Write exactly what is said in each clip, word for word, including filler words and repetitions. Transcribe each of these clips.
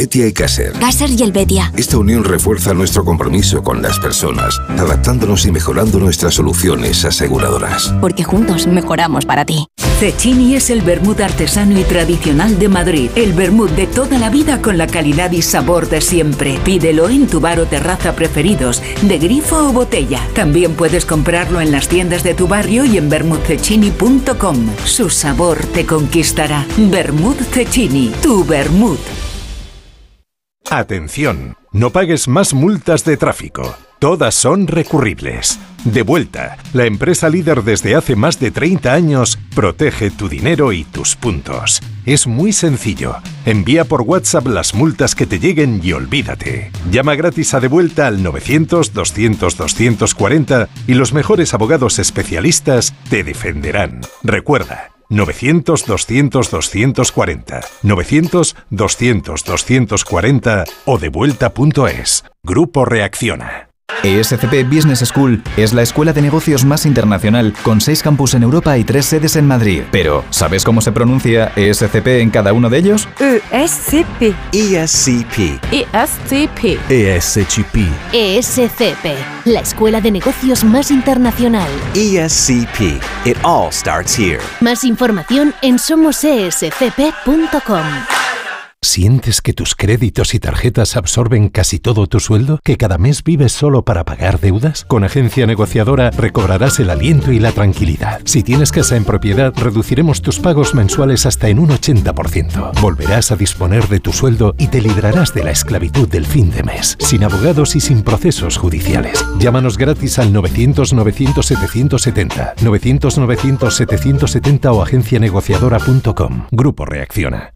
Helvetia y Caser. Caser y Helvetia. Esta unión refuerza nuestro compromiso con las personas, adaptándonos y mejorando nuestras soluciones aseguradoras. Porque juntos mejoramos para ti. Cecchini es el vermut artesano y tradicional de Madrid. El vermut de toda la vida con la calidad y sabor de siempre. Pídelo en tu bar o terraza preferidos, de grifo o botella. También puedes comprarlo en las tiendas de tu barrio y en vermut cecchini punto com. Su sabor te conquistará. Vermut Cecchini, tu vermut. Atención, no pagues más multas de tráfico. Todas son recurribles. Devuelta, la empresa líder desde hace más de treinta años, protege tu dinero y tus puntos. Es muy sencillo. Envía por WhatsApp las multas que te lleguen y olvídate. Llama gratis a Devuelta al novecientos, doscientos, doscientos cuarenta y los mejores abogados especialistas te defenderán. Recuerda, novecientos, doscientos, doscientos cuarenta, novecientos, doscientos, doscientos cuarenta o devuelta punto es. Grupo Reacciona. E S C P Business School es la escuela de negocios más internacional, con seis campus en Europa y tres sedes en Madrid. Pero, ¿sabes cómo se pronuncia E S C P en cada uno de ellos? E S C P. E S C P. E S C P. E S C P. E S C P, la escuela de negocios más internacional. E S C P. It all starts here. Más información en somos e s c p punto com. ¿Sientes que tus créditos y tarjetas absorben casi todo tu sueldo? ¿Que cada mes vives solo para pagar deudas? Con Agencia Negociadora recobrarás el aliento y la tranquilidad. Si tienes casa en propiedad, reduciremos tus pagos mensuales hasta en un ochenta por ciento. Volverás a disponer de tu sueldo y te librarás de la esclavitud del fin de mes, sin abogados y sin procesos judiciales. Llámanos gratis al novecientos, novecientos, setecientos setenta, novecientos, novecientos, setecientos setenta o agencia negociadora punto com. Grupo Reacciona.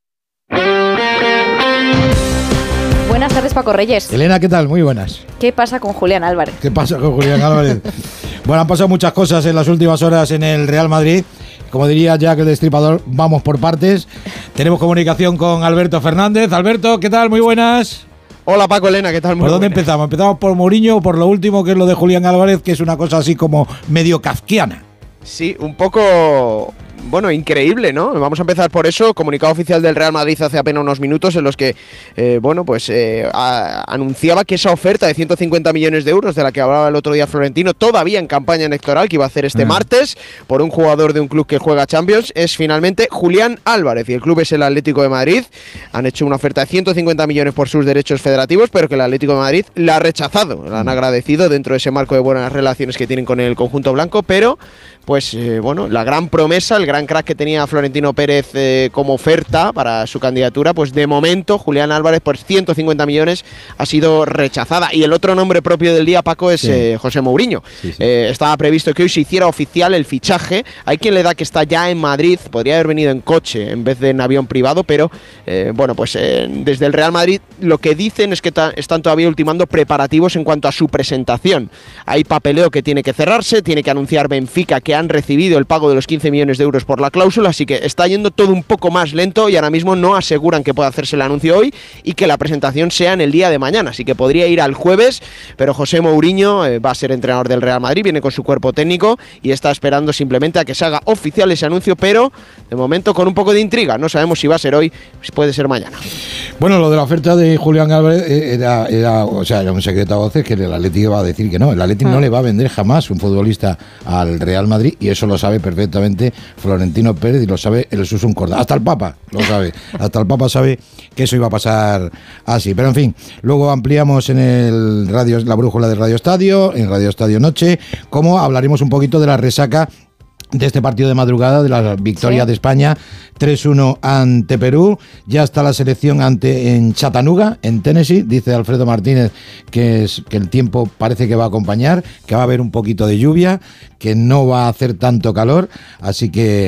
Buenas tardes, Paco Reyes. Elena, ¿qué tal? Muy buenas. ¿Qué pasa con Julián Álvarez? ¿Qué pasa con Julián Álvarez? Bueno, han pasado muchas cosas en las últimas horas en el Real Madrid. Como diría Jack el Destripador, vamos por partes. Tenemos comunicación con Alberto Fernández. Alberto, ¿qué tal? Muy buenas. Hola Paco, Elena, ¿qué tal? Muy ¿Por dónde buenas. empezamos? ¿Empezamos por Mourinho o por lo último, que es lo de Julián Álvarez, que es una cosa así como medio kafkiana? Sí, un poco... Bueno, increíble, ¿no? Vamos a empezar por eso. Comunicado oficial del Real Madrid hace apenas unos minutos en los que, eh, bueno, pues eh, a, anunciaba que esa oferta de ciento cincuenta millones de euros de la que hablaba el otro día Florentino, todavía en campaña electoral, que iba a hacer este mm. martes por un jugador de un club que juega Champions, es finalmente Julián Álvarez, y el club es el Atlético de Madrid. Han hecho una oferta de ciento cincuenta millones por sus derechos federativos, pero que el Atlético de Madrid la ha rechazado. La han agradecido dentro de ese marco de buenas relaciones que tienen con el conjunto blanco, pero pues eh, bueno, la gran promesa, el gran crack que tenía Florentino Pérez eh, como oferta para su candidatura, pues de momento Julián Álvarez por ciento cincuenta millones ha sido rechazada. Y el otro nombre propio del día, Paco, es sí. eh, José Mourinho. Sí, sí. Eh, estaba previsto que hoy se hiciera oficial el fichaje. Hay quien le da que está ya en Madrid, podría haber venido en coche en vez de en avión privado, pero eh, bueno, pues eh, desde el Real Madrid lo que dicen es que ta- están todavía ultimando preparativos en cuanto a su presentación. Hay papeleo que tiene que cerrarse, tiene que anunciar Benfica que han recibido el pago de los quince millones de euros por la cláusula, así que está yendo todo un poco más lento y ahora mismo no aseguran que pueda hacerse el anuncio hoy y que la presentación sea en el día de mañana, así que podría ir al jueves, pero José Mourinho eh, va a ser entrenador del Real Madrid, viene con su cuerpo técnico y está esperando simplemente a que se haga oficial ese anuncio, pero de momento con un poco de intriga, no sabemos si va a ser hoy, pues puede ser mañana. Bueno, lo de la oferta de Julián Álvarez era, era, o sea, era un secreto a voces que el Atlético iba a decir que no, el Atlético ah. no le va a vender jamás un futbolista al Real Madrid y eso lo sabe perfectamente Florentino Pérez y lo sabe el Susun Corda. Hasta el Papa lo sabe. Hasta el Papa sabe que eso iba a pasar así. Pero en fin, luego ampliamos en el radio, la brújula de Radio Estadio, en Radio Estadio Noche, como hablaremos un poquito de la resaca de este partido de madrugada, de la victoria ¿Sí? de España tres uno ante Perú. Ya está la selección ante en Chattanooga, en Tennessee. Dice Alfredo Martínez que, es, que el tiempo parece que va a acompañar, que va a haber un poquito de lluvia, que no va a hacer tanto calor, así que